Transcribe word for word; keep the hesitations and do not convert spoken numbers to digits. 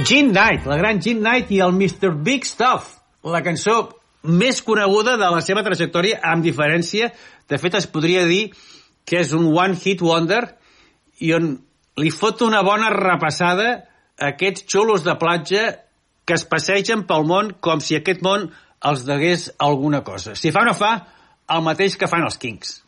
Jean Knight, la gran Jean Knight i el mister Big Stuff, la cançó més coneguda de la seva trajectòria, amb diferència. De fet, es podria dir que és un one-hit wonder i on li fot una bona repassada a aquests xulos de platja que es passegen pel món com si aquest món els degués alguna cosa. Si fa o no fa, el mateix que fan els Kings.